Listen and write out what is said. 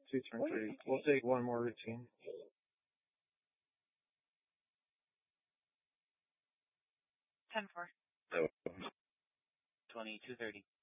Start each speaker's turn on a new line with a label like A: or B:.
A: 2 turn 3. We'll take one more routine.
B: 10-4.
C: So,
B: 22-30.